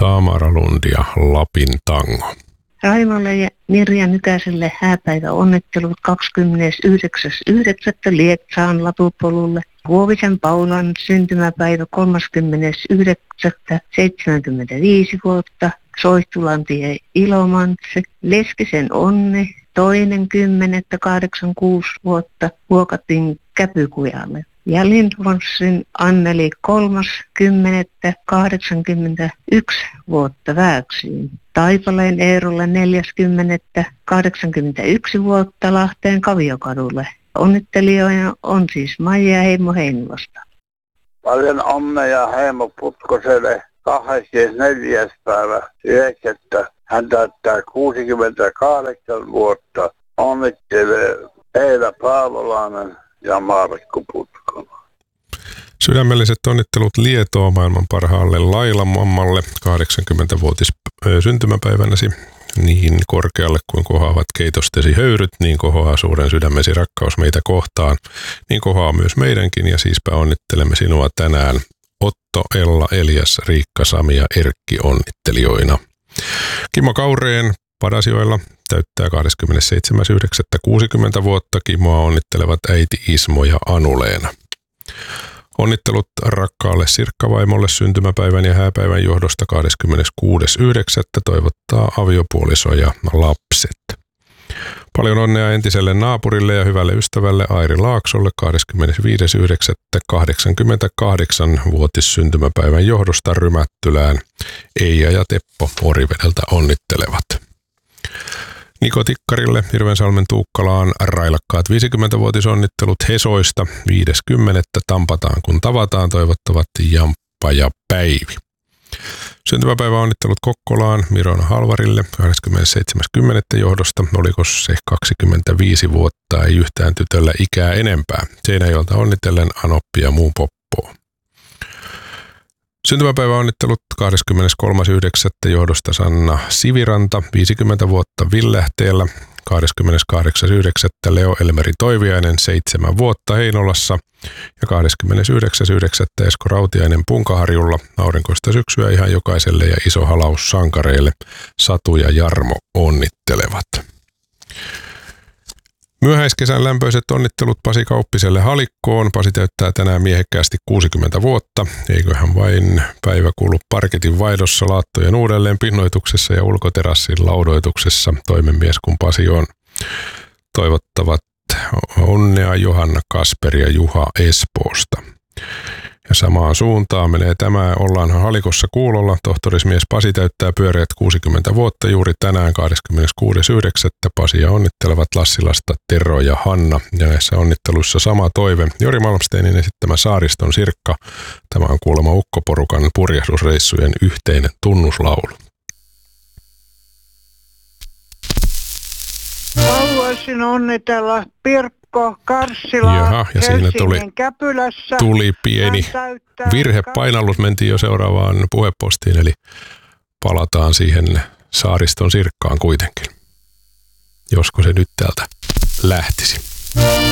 Tamara Lund ja Lapin tango. Raimolle ja Mirja Nykäselle hääpäivä onnittelut 29.9. Lieksaan Latupolulle. Huovisen Paulan syntymäpäivä 30.9. 75 vuotta. Soihtulantie Ilomantse. Leskisen Onni 2.10. 86 vuotta. Huokatin Käpykujalle. Ja Lindforsin Anneli 3.10. 81 vuotta Vääksiin. Taipaleen Eerolle 40. 81 vuotta Lahteen Kaviokadulle. Onnittelijoina on siis Maija Heimo Heinilasta. Paljon onnea Heimo Putkoselle 24. päivä 9. Hän täyttää 68 vuotta. Onnittelee Eila Paavolainen ja Markku Putkonen. Sydämelliset onnittelut Lietoa maailman parhaalle Laila-mammalle 80-vuotis syntymäpäivänäsi. Niin korkealle kuin kohoavat keitostesi höyryt, niin kohoaa suuren sydämesi rakkaus meitä kohtaan. Niin kohoaa myös meidänkin ja siispä onnittelemme sinua tänään. Otto, Ella, Elias, Riikka, Sami ja Erkki onnittelijoina. Kimmo Kaureen Padasioilla täyttää 27.9.60 vuotta. Kimmoa onnittelevat äiti Ismo ja Anu-Leena. Onnittelut rakkaalle Sirkkavaimolle syntymäpäivän ja hääpäivän johdosta 26.9. toivottaa aviopuoliso ja lapset. Paljon onnea entiselle naapurille ja hyvälle ystävälle Airi Laaksolle 25.9.88-vuotis syntymäpäivän johdosta Rymättylään. Eija ja Teppo Orivedeltä onnittelevat. Niko Tikkarille Hirvensalmen Tuukkalaan railakkaat 50-vuotisonnittelut Hesoista. 5.10. Tampataan kun tavataan, toivottavat Jamppa ja Päivi. Syntymäpäiväonnittelut Kokkolaan Mirona Halvarille 27.10. johdosta. Oliko se 25 vuotta, ei yhtään tytöllä ikää enempää. Seinäjoelta onnitellen Anoppi ja muu poppoa. Syntymäpäiväonnittelut 23.9. johdosta Sanna Siviranta, 50 vuotta Villähteellä. 28.9. Leo Elmeri Toiviainen, 7 vuotta Heinolassa. Ja 29.9. Esko Rautiainen Punkaharjulla. Aurinkoista syksyä ihan jokaiselle ja iso halaus sankareille. Satu ja Jarmo onnittelevat. Myöhäiskesän lämpöiset onnittelut Pasi Kauppiselle Halikkoon. Pasi täyttää tänään miehekkäästi 60 vuotta. Eiköhän vain päivä kulu parketin vaihdossa, laattojen uudelleen pinnoituksessa ja ulkoterassin laudoituksessa. Toimenmies kun Pasi on. Toivottavat onnea Johanna Kasperi ja Juha Espoosta. Ja samaan suuntaan menee tämä. Ollaan Halikossa kuulolla. Tohtorismies Pasi täyttää pyöreät 60 vuotta juuri tänään 26.9. Pasia onnittelevat Lassilasta Tero ja Hanna. Ja näissä onnitteluissa sama toive. Jori Malmsteinin esittämä Saariston Sirkka. Tämä on kuulemma ukkoporukan purjehdusreissujen yhteinen tunnuslaulu. Haluaisin onnitella Pirkko Karssila. Jaha, ja siinä Käpylässä. Tuli pieni virhepainallus, mentiin jo seuraavaan puhepostiin, eli palataan siihen Saariston Sirkkaan kuitenkin. Josko se nyt täältä lähtisi.